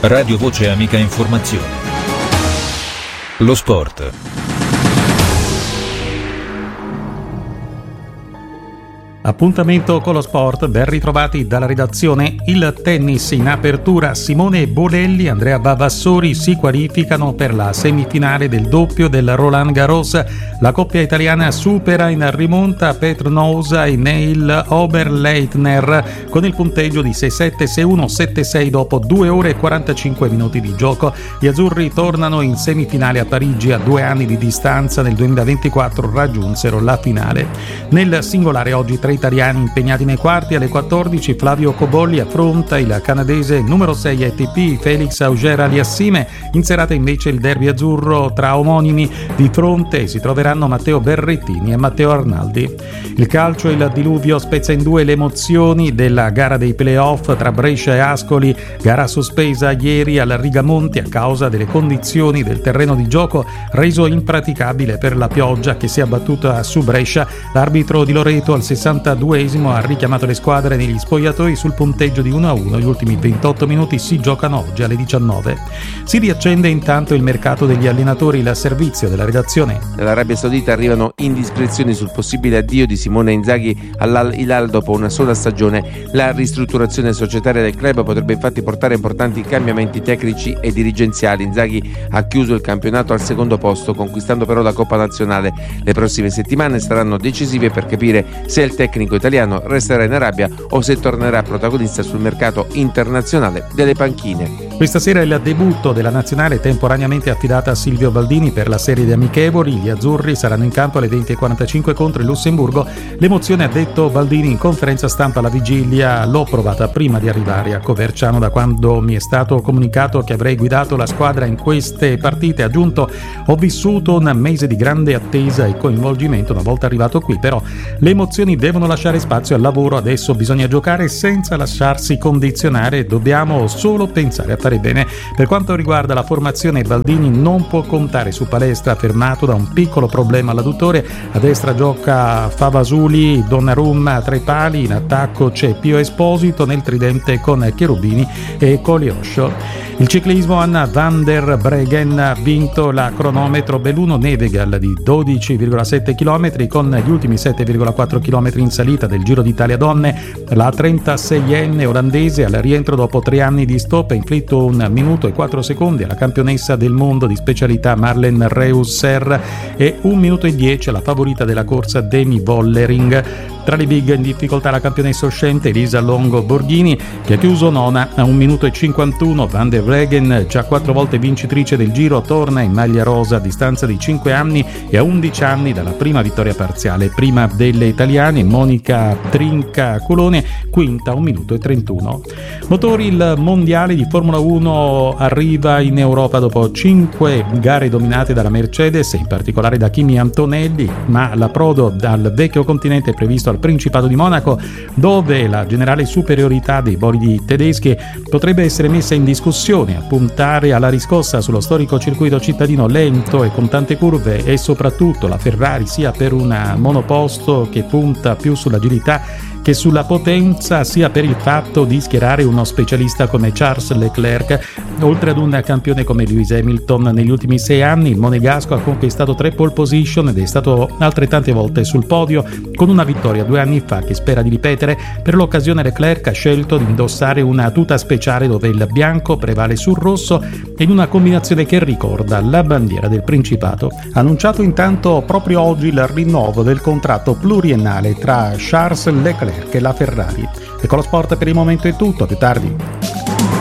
Radio Voce Amica Informazione. Lo sport. Appuntamento con lo sport, ben ritrovati dalla redazione. Il tennis in apertura, Simone Bolelli e Andrea Vavassori si qualificano per la semifinale del doppio del Roland Garros. La coppia italiana supera in rimonta Petronosa e Neil Oberleitner con il punteggio di 6-7, 6-1, 7-6 dopo 2 ore e 45 minuti di gioco. Gli azzurri tornano in semifinale a Parigi. A 2 anni di distanza, nel 2024 raggiunsero la finale. Nel singolare oggi 3 italiani impegnati nei quarti. Alle 14 Flavio Cobolli affronta il canadese numero 6 ATP Felix Auger-Aliassime. In serata invece il derby azzurro tra omonimi. Di fronte si troveranno Matteo Berrettini e Matteo Arnaldi. Il calcio e il diluvio spezza in due le emozioni della gara dei playoff tra Brescia e Ascoli, gara sospesa ieri al Rigamonti a causa delle condizioni del terreno di gioco reso impraticabile per la pioggia che si è abbattuta su Brescia. L'arbitro di Loreto al 62esimo ha richiamato le squadre negli spogliatoi sul punteggio di 1-1. Gli ultimi 28 minuti si giocano oggi alle 19. Si riaccende intanto il mercato degli allenatori. Il servizio della redazione. Dall'Arabia Saudita arrivano indiscrezioni sul possibile addio di Simone Inzaghi all'Al Hilal dopo una sola stagione. La ristrutturazione societaria del club potrebbe infatti portare importanti cambiamenti tecnici e dirigenziali. Inzaghi ha chiuso il campionato al secondo posto, conquistando però la Coppa Nazionale. Le prossime settimane saranno decisive per capire se il tecnico italiano resterà in Arabia o se tornerà protagonista sul mercato internazionale delle panchine. Questa sera è il debutto della nazionale temporaneamente affidata a Silvio Baldini per la serie di amichevoli. Gli azzurri saranno in campo alle 20:45 contro il Lussemburgo. L'emozione, ha detto Baldini in conferenza stampa alla vigilia, l'ho provata prima di arrivare a Coverciano, da quando mi è stato comunicato che avrei guidato la squadra in queste partite. Ha aggiunto: ho vissuto un mese di grande attesa e coinvolgimento una volta arrivato qui, però le emozioni devono lasciare spazio al lavoro. Adesso bisogna giocare senza lasciarsi condizionare, dobbiamo solo pensare a fare bene. Per quanto riguarda la formazione, Baldini non può contare su Palestra, fermato da un piccolo problema all'adduttore. A destra gioca Favasuli, Donnarumma tra i pali, in attacco c'è Pio Esposito, nel tridente con Cherubini e Colioscio. Il ciclismo, Anna van der Breggen ha vinto la cronometro Belluno Nevegal di 12,7 km con gli ultimi 7,4 km in salita del Giro d'Italia Donne. La 36enne olandese al rientro dopo 3 anni di stop ha inflitto 1 minuto e 4 secondi alla campionessa del mondo di specialità Marlen Reusser e 1 minuto e 10 alla favorita della corsa Demi Vollering. Tra le big in difficoltà la campionessa uscente Elisa Longo Borghini, che ha chiuso nona a 1 minuto e 51. Van der Breggen, già 4 volte vincitrice del Giro, torna in maglia rosa a distanza di 5 anni e a 11 anni dalla prima vittoria parziale. Prima delle italiane Monica Trinca Colone, quinta a 1 minuto e 31. Motori, il mondiale di Formula 1 arriva in Europa dopo 5 gare dominate dalla Mercedes, in particolare da Kimi Antonelli, ma l'approdo dal vecchio continente è previsto al Principato di Monaco, dove la generale superiorità dei bolidi tedeschi potrebbe essere messa in discussione. A puntare alla riscossa sullo storico circuito cittadino lento e con tante curve e soprattutto la Ferrari, sia per un monoposto che punta più sull'agilità che sulla potenza, sia per il fatto di schierare uno specialista come Charles Leclerc. Oltre ad un campione come Lewis Hamilton, negli ultimi 6 anni il monegasco ha conquistato 3 pole position ed è stato altrettante volte sul podio, con una vittoria 2 anni fa che spera di ripetere. Per l'occasione Leclerc ha scelto di indossare una tuta speciale dove il bianco prevale sul rosso, in una combinazione che ricorda la bandiera del Principato. Annunciato intanto proprio oggi il rinnovo del contratto pluriennale tra Charles Leclerc e la Ferrari. E con lo sport per il momento è tutto, a più tardi.